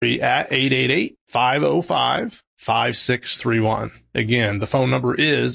at 888-505-5631. Again, the phone number is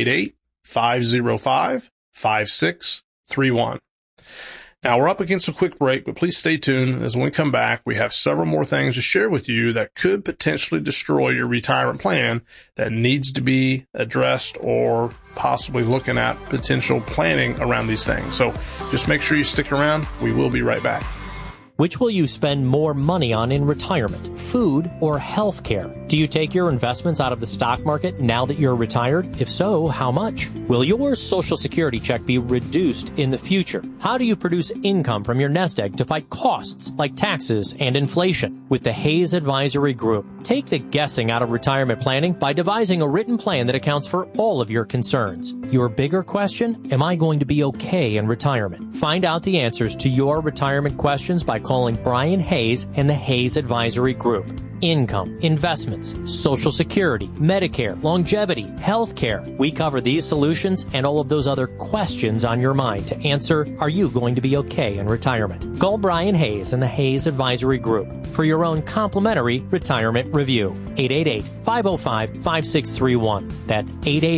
888-505-5631. Now, we're up against a quick break, but please stay tuned, as when we come back, we have several more things to share with you that could potentially destroy your retirement plan that needs to be addressed, or possibly looking at potential planning around these things. So just make sure you stick around. We will be right back. Which will you spend more money on in retirement, food or health care? Do you take your investments out of the stock market now that you're retired? If so, how much? Will your Social Security check be reduced in the future? How do you produce income from your nest egg to fight costs like taxes and inflation? With the Hayes Advisory Group, take the guessing out of retirement planning by devising a written plan that accounts for all of your concerns. Your bigger question, am I going to be okay in retirement? Find out the answers to your retirement questions by calling Brian Hayes and the Hayes Advisory Group. Income, investments, Social Security, Medicare, longevity, health care. We cover these solutions and all of those other questions on your mind to answer, are you going to be okay in retirement? Call Brian Hayes and the Hayes Advisory Group for your own complimentary retirement review. 888-505-5631. That's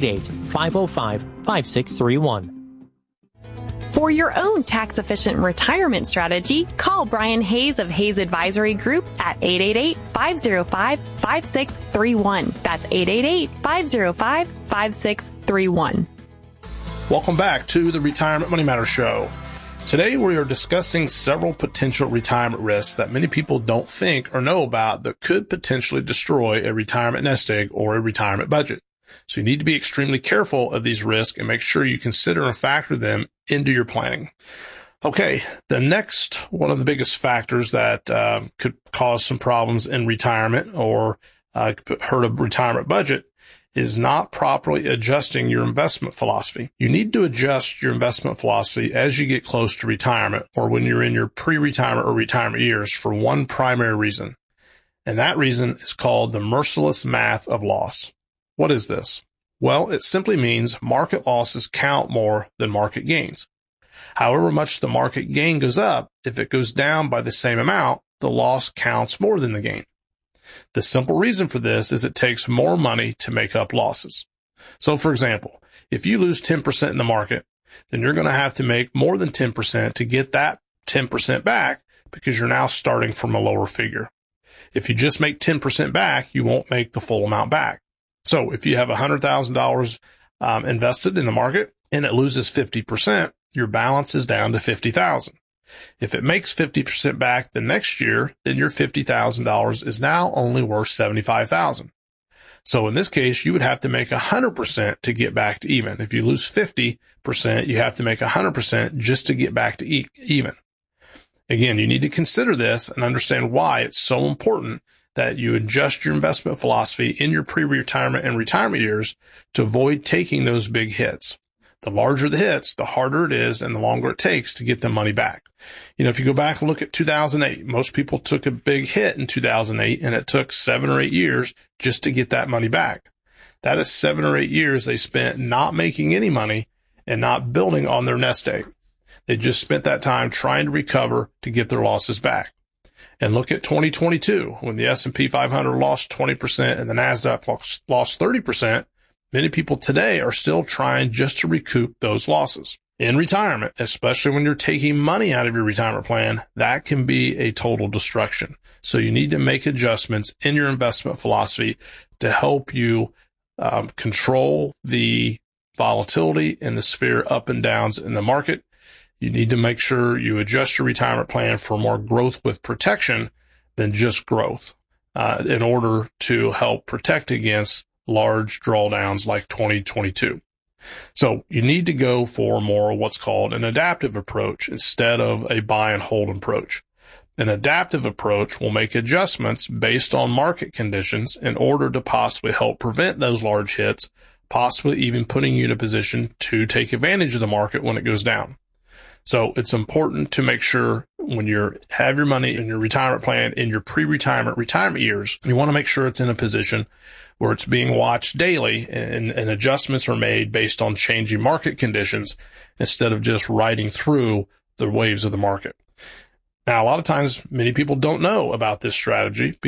888-505-5631. For your own tax-efficient retirement strategy, call Brian Hayes of Hayes Advisory Group at 888-505-5631. That's 888-505-5631. Welcome back to the Retirement Money Matters Show. Today we are discussing several potential retirement risks that many people don't think or know about that could potentially destroy a retirement nest egg or a retirement budget. So you need to be extremely careful of these risks and make sure you consider and factor them into your planning. Okay, the next one of the biggest factors that could cause some problems in retirement or hurt a retirement budget is not properly adjusting your investment philosophy. You need to adjust your investment philosophy as you get close to retirement or when you're in your pre-retirement or retirement years for one primary reason. And that reason is called the merciless math of loss. What is this? Well, it simply means market losses count more than market gains. However much the market gain goes up, if it goes down by the same amount, the loss counts more than the gain. The simple reason for this is it takes more money to make up losses. So, for example, if you lose 10% in the market, then you're going to have to make more than 10% to get that 10% back because you're now starting from a lower figure. If you just make 10% back, you won't make the full amount back. So if you have $100,000 invested in the market and it loses 50%, your balance is down to $50,000. If it makes 50% back the next year, then your $50,000 is now only worth $75,000. So in this case, you would have to make 100% to get back to even. If you lose 50%, you have to make 100% just to get back to even. Again, you need to consider this and understand why it's so important that you adjust your investment philosophy in your pre-retirement and retirement years to avoid taking those big hits. The larger the hits, the harder it is and the longer it takes to get the money back. You know, if you go back and look at 2008, most people took a big hit in 2008 and it took 7 or 8 years just to get that money back. That is 7 or 8 years they spent not making any money and not building on their nest egg. They just spent that time trying to recover to get their losses back. And look at 2022, when the S&P 500 lost 20% and the NASDAQ lost 30%, many people today are still trying just to recoup those losses. In retirement, especially when you're taking money out of your retirement plan, that can be a total destruction. So you need to make adjustments in your investment philosophy to help you control the volatility and the sphere up and downs in the market. You need to make sure you adjust your retirement plan for more growth with protection than just growth in order to help protect against large drawdowns like 2022. So you need to go for more what's called an adaptive approach instead of a buy and hold approach. An adaptive approach will make adjustments based on market conditions in order to possibly help prevent those large hits, possibly even putting you in a position to take advantage of the market when it goes down. So it's important to make sure when you have your money in your retirement plan in your pre-retirement, retirement years, you want to make sure it's in a position where it's being watched daily and adjustments are made based on changing market conditions instead of just riding through the waves of the market. Now, a lot of times, many people don't know about this strategy